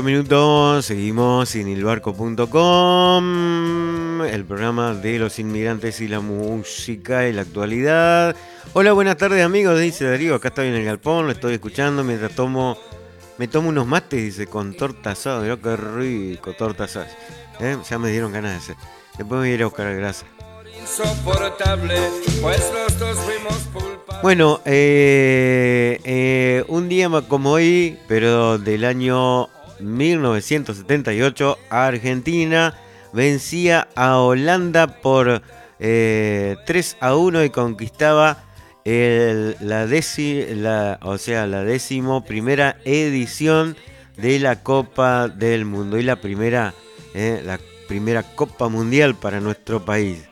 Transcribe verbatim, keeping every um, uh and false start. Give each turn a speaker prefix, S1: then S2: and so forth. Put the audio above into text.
S1: Minutos, seguimos sin el barco punto com, el programa de los inmigrantes y la música y la actualidad. Hola, buenas tardes amigos, dice Darío, acá estoy en el galpón, lo estoy escuchando mientras tomo, me tomo unos mates, dice, con torta asada, mirá qué rico, torta asada. ¿Eh? Ya me dieron ganas de hacer. Después me voy a ir a buscar grasa. Pues los dos bueno, eh, eh, un día como hoy, pero del año mil novecientos setenta y ocho, Argentina vencía a Holanda por eh, tres a uno y conquistaba el, la, deci, la, o sea, la décimo primera edición de la Copa del Mundo y la primera, eh, la primera Copa Mundial para nuestro país.